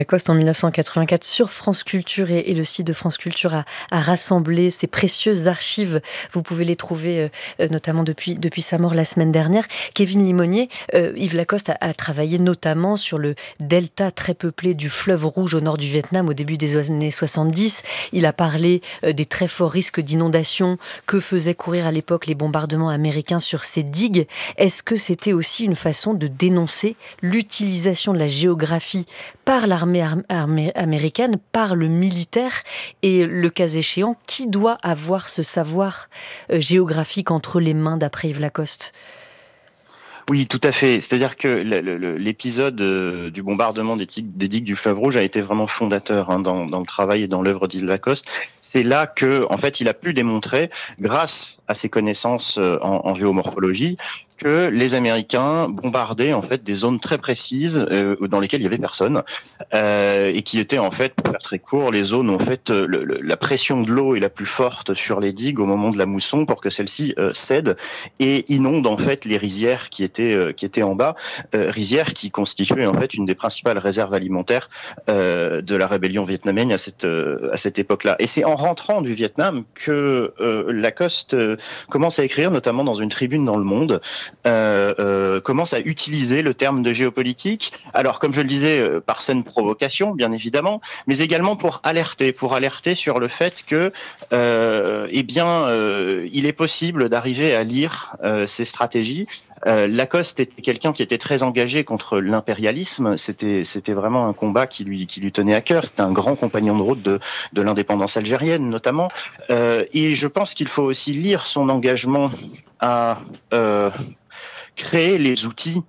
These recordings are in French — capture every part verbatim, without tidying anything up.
Lacoste en mille neuf cent quatre-vingt-quatre sur France Culture et, et le site de France Culture a, a rassemblé ces précieuses archives. Vous pouvez les trouver euh, notamment depuis, depuis sa mort la semaine dernière. Kevin Limonier, euh, Yves Lacoste a, a travaillé notamment sur le delta très peuplé du fleuve Rouge au nord du Vietnam au début des années soixante-dix. Il a parlé euh, des très forts risques d'inondation que faisaient courir à l'époque les bombardements américains sur ces digues. Est-ce que c'était aussi une façon de dénoncer l'utilisation de la géographie par l'armée armée américaine, par le militaire, et le cas échéant, qui doit avoir ce savoir euh, géographique entre les mains d'après Yves Lacoste ? Oui, tout à fait. C'est-à-dire que l'épisode du bombardement des, tig- des digues du fleuve Rouge a été vraiment fondateur hein, dans, dans le travail et dans l'œuvre d'Yves Lacoste. C'est là que, en fait, il a pu démontrer, grâce à ses connaissances en, en géomorphologie, que les Américains bombardaient en fait des zones très précises euh, dans lesquelles il y avait personne euh, et qui étaient en fait, pour faire très court, les zones où en fait le, le, la pression de l'eau est la plus forte sur les digues au moment de la mousson pour que celle-ci euh, cède et inonde en fait les rizières qui étaient euh, qui étaient en bas, euh, rizières qui constituaient en fait une des principales réserves alimentaires euh, de la rébellion vietnamienne à cette euh, à cette époque-là. Et c'est en rentrant du Vietnam que euh, Lacoste euh, commence à écrire, notamment dans une tribune dans Le Monde. Euh, euh, commence à utiliser le terme de géopolitique. Alors, comme je le disais, euh, par saine provocation, bien évidemment, mais également pour alerter, pour alerter sur le fait que, euh, eh bien, euh, il est possible d'arriver à lire euh, ces stratégies. Euh, Lacoste était quelqu'un qui était très engagé contre l'impérialisme. C'était, c'était vraiment un combat qui lui, qui lui tenait à cœur. C'était un grand compagnon de route de, de l'indépendance algérienne, notamment. Euh, et je pense qu'il faut aussi lire son engagement à euh, créer les outils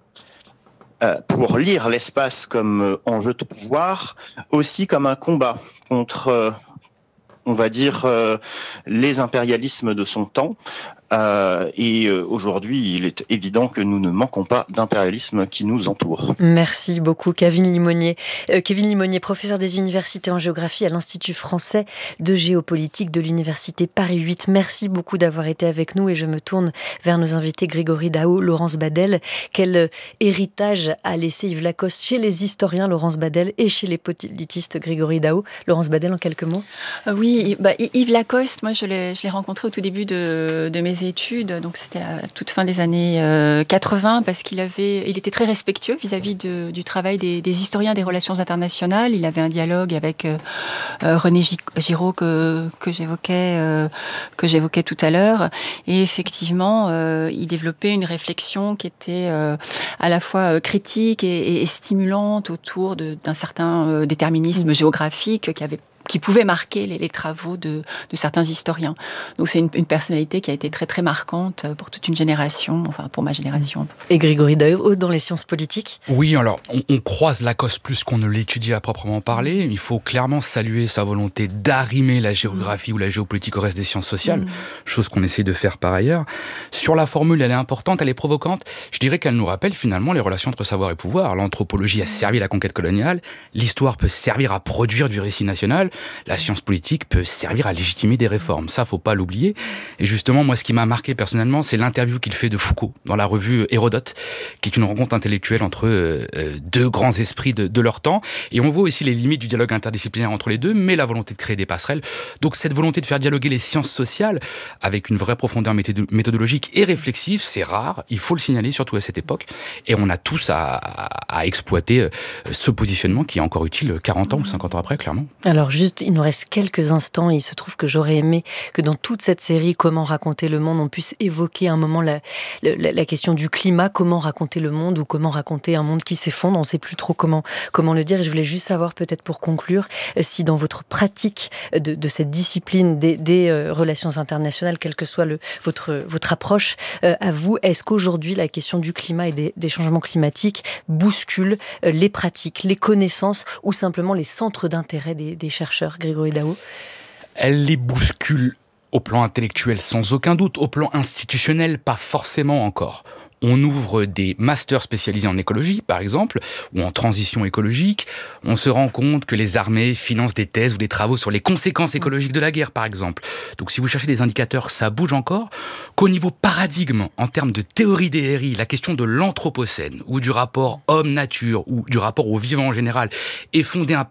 euh, pour lire l'espace comme euh, enjeu de pouvoir, aussi comme un combat contre, euh, on va dire, euh, les impérialismes de son temps. Euh, et euh, aujourd'hui, il est évident que nous ne manquons pas d'impérialisme qui nous entoure. Merci beaucoup, Kevin Limonier. Euh, Kevin Limonier, professeur des universités en géographie à l'Institut français de géopolitique de l'Université Paris huit. Merci beaucoup d'avoir été avec nous et je me tourne vers nos invités Grégory Daou, Laurence Badel. Quel héritage a laissé Yves Lacoste chez les historiens, Laurence Badel, et chez les politistes, Grégory Daou? Laurence Badel, en quelques mots. euh, Oui, bah, Yves Lacoste, moi je l'ai, je l'ai rencontré au tout début de, de mes études, donc c'était à toute fin des années euh, quatre-vingts, parce qu'il avait, il était très respectueux vis-à-vis de, du travail des, des historiens des relations internationales. Il avait un dialogue avec euh, euh, René Giraud que, que j'évoquais, euh, que j'évoquais tout à l'heure, et effectivement, euh, il développait une réflexion qui était euh, à la fois critique et, et, et stimulante autour de, d'un certain euh, déterminisme mmh. géographique qui avait qui pouvait marquer les, les travaux de, de certains historiens. Donc c'est une, une personnalité qui a été très très marquante pour toute une génération, enfin pour ma génération. Et Grégory Daou, dans les sciences politiques ? Oui, alors on, on croise Lacoste plus qu'on ne l'étudie à proprement parler. Il faut clairement saluer sa volonté d'arrimer la géographie mmh. ou la géopolitique au reste des sciences sociales, mmh. chose qu'on essaie de faire par ailleurs. Sur la formule, elle est importante, elle est provocante. Je dirais qu'elle nous rappelle finalement les relations entre savoir et pouvoir. L'anthropologie a servi à la conquête coloniale, l'histoire peut servir à produire du récit national, la science politique peut servir à légitimer des réformes. Ça, faut pas l'oublier. Et justement, moi, ce qui m'a marqué personnellement, c'est l'interview qu'il fait de Foucault dans la revue Hérodote, qui est une rencontre intellectuelle entre euh, deux grands esprits de, de leur temps. Et on voit aussi les limites du dialogue interdisciplinaire entre les deux, mais la volonté de créer des passerelles. Donc, cette volonté de faire dialoguer les sciences sociales avec une vraie profondeur méthodologique et réflexive, c'est rare. Il faut le signaler, surtout à cette époque. Et on a tous à, à, à exploiter ce positionnement qui est encore utile quarante ans ou cinquante ans après, clairement. Alors, juste, il nous reste quelques instants et il se trouve que j'aurais aimé que dans toute cette série Comment raconter le monde, on puisse évoquer un moment la, la, la question du climat, comment raconter le monde ou comment raconter un monde qui s'effondre. On ne sait plus trop comment, comment le dire. Et je voulais juste savoir, peut-être pour conclure, si dans votre pratique de, de cette discipline des, des euh, relations internationales, quelle que soit le, votre, votre approche euh, à vous, est-ce qu'aujourd'hui la question du climat et des, des changements climatiques bouscule euh, les pratiques, les connaissances ou simplement les centres d'intérêt des, des chercheurs, Grégory Daou? Elle les bouscule au plan intellectuel sans aucun doute, au plan institutionnel pas forcément encore. on ouvre des masters spécialisés en écologie, par exemple, ou en transition écologique. On se rend compte que les armées financent des thèses ou des travaux sur les conséquences écologiques de la guerre, par exemple. Donc si vous cherchez des indicateurs, ça bouge encore. Qu'au niveau paradigme, en termes de théorie des R I, la question de l'anthropocène, ou du rapport homme-nature, ou du rapport au vivant en général, est fondée